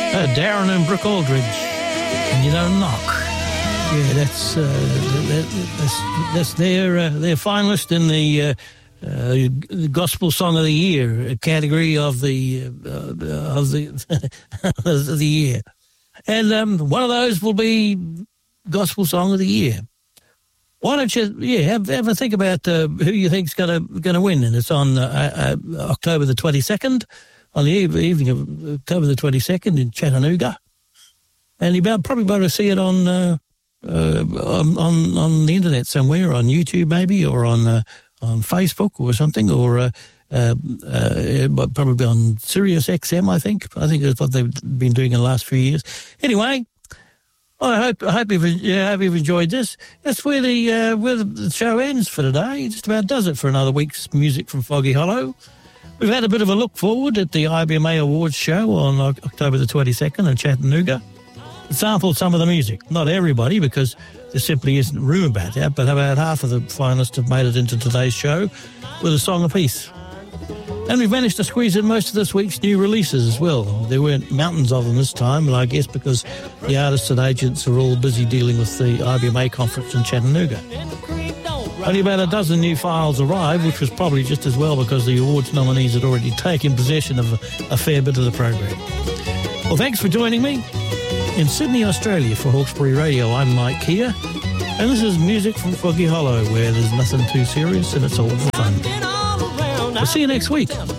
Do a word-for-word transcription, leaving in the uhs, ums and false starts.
Uh, Darren and Brooke Aldridge, and You Don't Knock. Yeah, that's uh, that, that's, that's their uh, their finalist in the uh, uh, Gospel Song of the Year category of the uh, of the of the year, and um, one of those will be Gospel Song of the Year. Why don't you, yeah, have, have a think about uh, who you think's going to going to win, and it's on uh, uh, October the twenty-second, on the eve, evening of October the twenty-second in Chattanooga, and you'll probably be able to see it on, uh, uh, on on on the internet somewhere, on YouTube maybe, or on uh, on Facebook or something, or uh, uh, uh, probably on Sirius X M. I think I think that's what they've been doing in the last few years. Anyway. I hope I hope you've yeah, I hope you've enjoyed this. That's where the uh, where the show ends for today. It just about does it for another week's music from Foggy Hollow. We've had a bit of a look forward at the I B M A Awards show on October the twenty-second in Chattanooga. Sampled some of the music, not everybody, because there simply isn't room about that. But about half of the finalists have made it into today's show with a song apiece. And we've managed to squeeze in most of this week's new releases as well. There weren't mountains of them this time, and I guess because the artists and agents are all busy dealing with the I B M A conference in Chattanooga. Only about a dozen new files arrived, which was probably just as well because the awards nominees had already taken possession of a, a fair bit of the program. Well, thanks for joining me. In Sydney, Australia, for Hawkesbury Radio, I'm Mike Keir, and this is music from Foggy Hollow, where there's nothing too serious and it's all for fun. I'll see you next week.